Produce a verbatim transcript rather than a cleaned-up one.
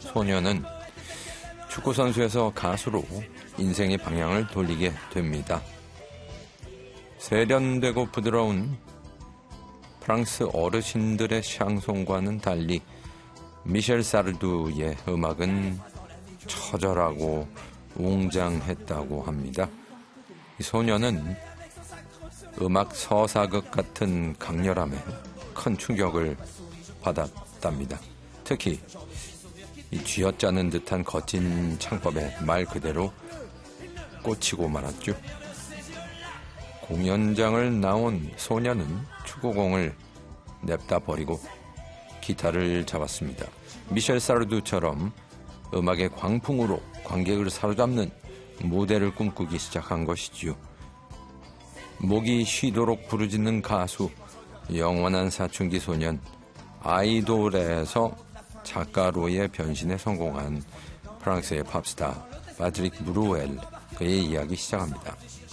소녀는 축구선수에서 가수로 인생의 방향을 돌리게 됩니다. 세련되고 부드러운 프랑스 어르신들의 샹송과는 달리 미셸 사르두의 음악은 처절하고 웅장했다고 합니다. 이 소녀는 음악 서사극 같은 강렬함에 큰 충격을 받았답니다. 특히 이 쥐어짜는 듯한 거친 창법에 말 그대로 꽂히고 말았죠. 공연장을 나온 소녀는 축구공을 냅다 버리고 기타를 잡았습니다. 미셸 사르두처럼 음악의 광풍으로 관객을 사로잡는 무대를 꿈꾸기 시작한 것이지요. 목이 쉬도록 부르짖는 가수, 영원한 사춘기 소년, 아이돌에서 작가로의 변신에 성공한 프랑스의 팝스타 바트릭 브루엘, 그의 이야기 시작합니다.